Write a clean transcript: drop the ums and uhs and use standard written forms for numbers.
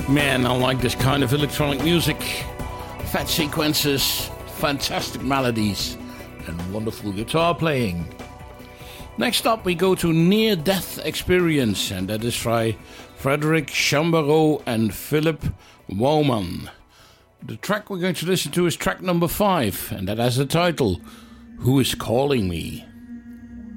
Man, I like this kind of electronic music. Fat sequences, fantastic melodies, and wonderful guitar playing. Next up, we go to Near Death Experience, and that is by Frederick Chambreau and Philip Wauman. The track we're going to listen to is track number 5, and that has the title, Who is Calling Me?